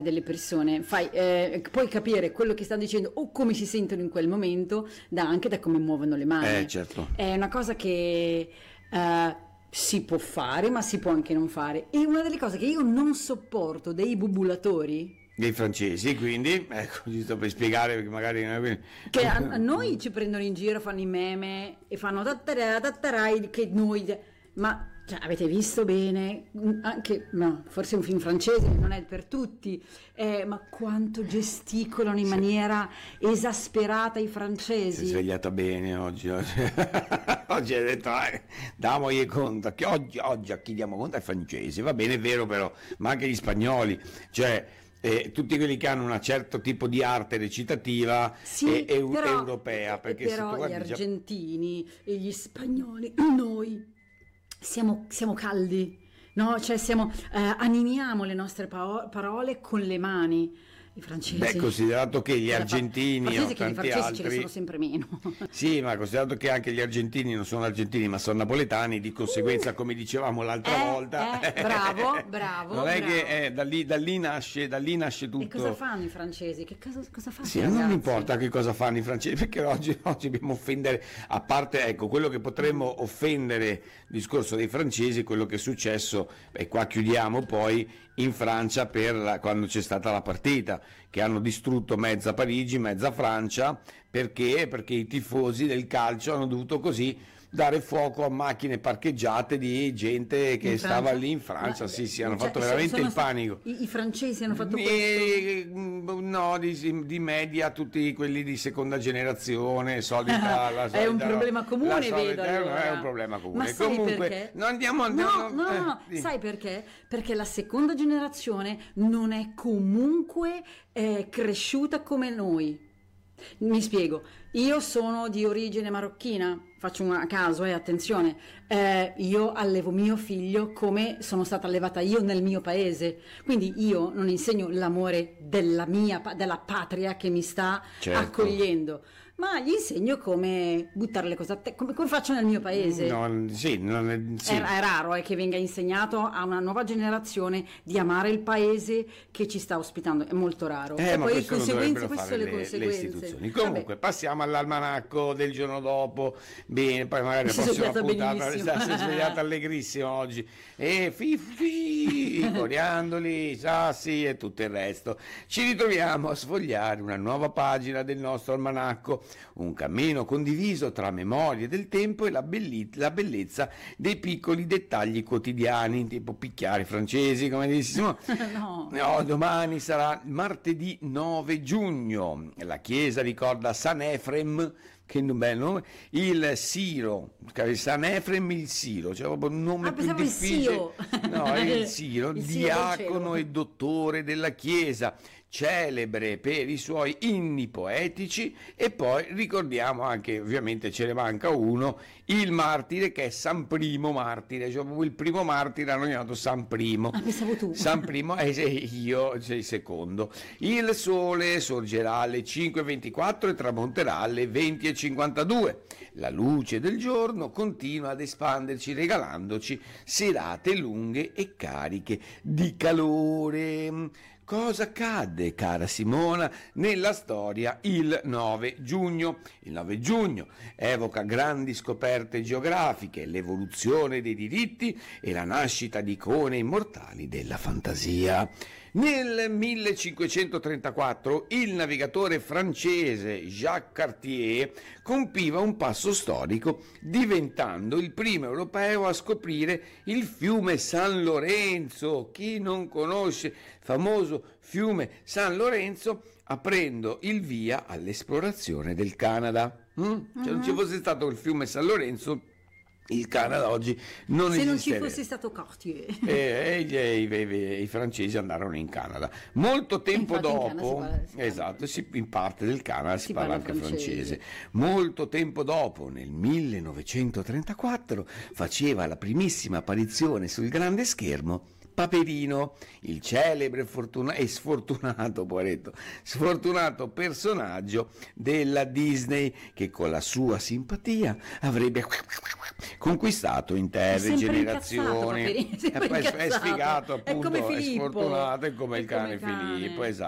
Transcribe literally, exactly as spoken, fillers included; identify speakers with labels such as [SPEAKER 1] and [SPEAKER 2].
[SPEAKER 1] delle persone, fai, eh, puoi capire quello che stanno dicendo o come si sentono in quel momento da, anche da come muovono le mani.
[SPEAKER 2] Eh, certo.
[SPEAKER 1] È una cosa che eh, si può fare, ma si può anche non fare. E una delle cose che io non sopporto dei bubulatori,
[SPEAKER 2] Dei francesi, quindi, ecco, giusto per spiegare, perché magari...
[SPEAKER 1] che a, a noi ci prendono in giro, fanno i meme e fanno tattara, tattarai, che noi... Ma cioè, avete visto bene, anche, no, forse è un film francese, non è per tutti, eh, ma quanto gesticolano in
[SPEAKER 2] sì.
[SPEAKER 1] maniera esasperata i francesi.
[SPEAKER 2] Si è svegliata bene oggi, oggi, oggi hai detto, eh, damogli conto, che oggi, oggi a chi diamo conto ai francesi, va bene, è vero però, ma anche gli spagnoli, cioè... Eh, tutti quelli che hanno un certo tipo di arte recitativa
[SPEAKER 1] sì,
[SPEAKER 2] e, e,
[SPEAKER 1] però,
[SPEAKER 2] europea, perché
[SPEAKER 1] però
[SPEAKER 2] se tu
[SPEAKER 1] gli
[SPEAKER 2] guardi
[SPEAKER 1] argentini già... e gli spagnoli, noi siamo, siamo caldi, no? Cioè siamo, eh, animiamo le nostre pao- parole con le mani. I francesi.
[SPEAKER 2] Beh, considerato che gli argentini o
[SPEAKER 1] che
[SPEAKER 2] tanti
[SPEAKER 1] i francesi
[SPEAKER 2] altri
[SPEAKER 1] ce ne sono sempre meno.
[SPEAKER 2] Sì, ma considerato che anche gli argentini non sono argentini ma sono napoletani, di conseguenza, uh, come dicevamo l'altra
[SPEAKER 1] eh,
[SPEAKER 2] volta,
[SPEAKER 1] eh, bravo, bravo.
[SPEAKER 2] Non è
[SPEAKER 1] bravo.
[SPEAKER 2] che eh, da, lì, da, lì nasce, da lì nasce tutto.
[SPEAKER 1] E cosa fanno i francesi? Che cosa, cosa fanno?
[SPEAKER 2] Sì, non importa che cosa fanno i francesi, perché oggi, oggi dobbiamo offendere, a parte, ecco, quello che potremmo offendere, il discorso dei francesi, quello che è successo, e qua chiudiamo poi, in Francia per la, quando c'è stata la partita, che hanno distrutto mezza Parigi, mezza Francia, perché? Perché i tifosi del calcio hanno dovuto così dare fuoco a macchine parcheggiate di gente che stava lì in Francia. Ma, sì, sì, hanno cioè, fatto veramente il panico.
[SPEAKER 1] I, I francesi hanno fatto
[SPEAKER 2] e, questo? No, di, di media tutti quelli di seconda generazione, solita, la solita,
[SPEAKER 1] è un problema comune,
[SPEAKER 2] solita,
[SPEAKER 1] vedo allora.
[SPEAKER 2] È un problema comune.
[SPEAKER 1] Ma sai
[SPEAKER 2] comunque
[SPEAKER 1] perché?
[SPEAKER 2] No, andiamo, andiamo,
[SPEAKER 1] no, no, no, no.
[SPEAKER 2] Eh,
[SPEAKER 1] sai perché? Perché la seconda generazione non è comunque eh, cresciuta come noi. Mi spiego, io sono di origine marocchina, faccio un caso, eh, attenzione, eh, io allevo mio figlio come sono stata allevata io nel mio paese, quindi io non insegno l'amore della mia, della patria che mi sta
[SPEAKER 2] certo.
[SPEAKER 1] accogliendo, ma gli insegno come buttare le cose a te, come, come faccio nel mio paese.
[SPEAKER 2] No, sì, non è, sì.
[SPEAKER 1] È, è raro eh, che venga insegnato a una nuova generazione di amare il paese che ci sta ospitando, è molto raro.
[SPEAKER 2] Eh,
[SPEAKER 1] e
[SPEAKER 2] ma
[SPEAKER 1] poi
[SPEAKER 2] questo
[SPEAKER 1] le conseguenze,
[SPEAKER 2] non
[SPEAKER 1] queste sono
[SPEAKER 2] fare
[SPEAKER 1] le
[SPEAKER 2] le,
[SPEAKER 1] conseguenze.
[SPEAKER 2] le istituzioni. Comunque,
[SPEAKER 1] Vabbè.
[SPEAKER 2] passiamo all'almanacco del giorno dopo. Bene, poi magari la
[SPEAKER 1] Si è
[SPEAKER 2] prossima
[SPEAKER 1] svegliata
[SPEAKER 2] puntata
[SPEAKER 1] benissimo.
[SPEAKER 2] si è svegliata allegrissima oggi. E fi fi, coriandoli, sassi e tutto il resto. Ci ritroviamo a sfogliare una nuova pagina del nostro almanacco, un cammino condiviso tra memorie del tempo e la, belli- la bellezza dei piccoli dettagli quotidiani, tipo picchiare i francesi, come dissimo.
[SPEAKER 1] no.
[SPEAKER 2] no, domani sarà martedì nove giugno, la chiesa ricorda San Efrem, che bel nome, il Siro, San Efrem il Siro, cioè proprio un nome
[SPEAKER 1] ah,
[SPEAKER 2] più difficile.
[SPEAKER 1] Il
[SPEAKER 2] no, il Siro,
[SPEAKER 1] il
[SPEAKER 2] diacono e dottore della chiesa, celebre per i suoi inni poetici, e poi ricordiamo anche, ovviamente ce ne manca uno, il martire che è San Primo Martire, cioè proprio il primo martire hanno chiamato San Primo.
[SPEAKER 1] Ah, pensavo tu.
[SPEAKER 2] San Primo e io sei il secondo. Il sole sorgerà alle cinque e ventiquattro e tramonterà alle venti e cinquantadue. La luce del giorno continua ad espanderci regalandoci serate lunghe e cariche di calore. Cosa accadde, cara Simona, nella storia il nove giugno? Il nove giugno evoca grandi scoperte geografiche, l'evoluzione dei diritti e la nascita di icone immortali della fantasia. Nel millecinquecentotrentaquattro il navigatore francese Jacques Cartier compiva un passo storico, diventando il primo europeo a scoprire il fiume San Lorenzo. Chi non conosce il famoso fiume San Lorenzo, aprendo il via all'esplorazione del Canada. Mm? Uh-huh. Se non ci fosse stato il fiume San Lorenzo, il Canada oggi non
[SPEAKER 1] se
[SPEAKER 2] esisterebbe.
[SPEAKER 1] non ci fosse stato Cartier.
[SPEAKER 2] E, e, e, e i francesi andarono in Canada. Molto tempo dopo,
[SPEAKER 1] parla,
[SPEAKER 2] esatto, si, in parte del Canada si, si parla, parla anche francese. francese. Molto tempo dopo, nel millenovecentotrentaquattro, faceva la primissima apparizione sul grande schermo Paperino, il celebre fortuna- e sfortunato, poveretto, sfortunato personaggio della Disney che con la sua simpatia avrebbe conquistato intere generazioni.
[SPEAKER 1] Paperino,
[SPEAKER 2] E poi è sfigato,
[SPEAKER 1] è
[SPEAKER 2] appunto,
[SPEAKER 1] come
[SPEAKER 2] è
[SPEAKER 1] Filippo.
[SPEAKER 2] sfortunato, è come
[SPEAKER 1] È
[SPEAKER 2] il cane
[SPEAKER 1] come il cane.
[SPEAKER 2] Filippo, esatto.